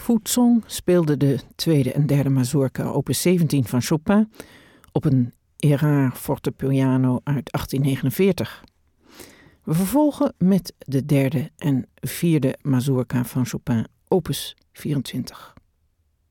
Fuzhong speelde de tweede en derde mazurka opus 17 van Chopin op een Erard fortepiano uit 1849. We vervolgen met de derde en vierde mazurka van Chopin opus 24.